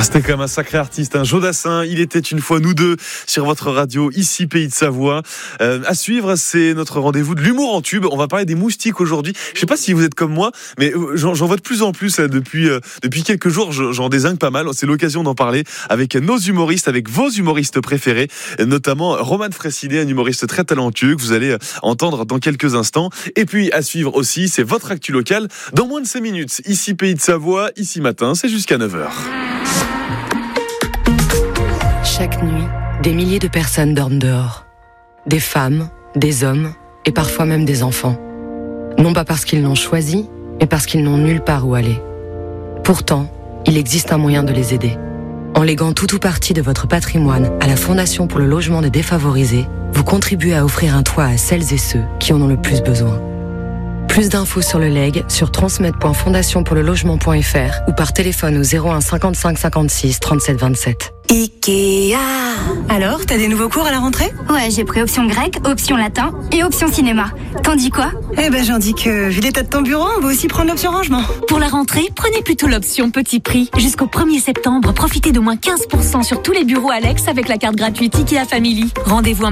C'était quand même un sacré artiste, Joe Dassin. Il était une fois nous deux sur votre radio, ici Pays de Savoie. À suivre, c'est notre rendez-vous de l'humour en tube. On va parler des moustiques aujourd'hui. Je sais pas si vous êtes comme moi, mais j'en vois de plus en plus depuis quelques jours. J'en dézingue pas mal. C'est l'occasion d'en parler avec nos humoristes, avec vos humoristes préférés, notamment Roman Frécinet, un humoriste très talentueux que vous allez entendre dans quelques instants. Et puis à suivre aussi, c'est votre actu locale dans moins de 5 minutes. Ici Pays de Savoie, ici matin, c'est jusqu'à 9h. Chaque nuit, des milliers de personnes dorment dehors. Des femmes, des hommes et parfois même des enfants. Non pas parce qu'ils l'ont choisi, mais parce qu'ils n'ont nulle part où aller. Pourtant, il existe un moyen de les aider. En léguant tout ou partie de votre patrimoine à la Fondation pour le logement des défavorisés, vous contribuez à offrir un toit à celles et ceux qui en ont le plus besoin. Plus d'infos sur le legs sur transmet.fondationpourlelogement.fr ou par téléphone au 01 55 56 37 27. Ikea. Alors, t'as des nouveaux cours à la rentrée ? Ouais, j'ai pris option grec, option latin et option cinéma. T'en dis quoi ? Eh ben, j'en dis que, vu l'état de ton bureau, on va aussi prendre l'option rangement. Pour la rentrée, prenez plutôt l'option petit prix. Jusqu'au 1er septembre, profitez d'au moins 15% sur tous les bureaux Alex avec la carte gratuite Ikea Family. Rendez-vous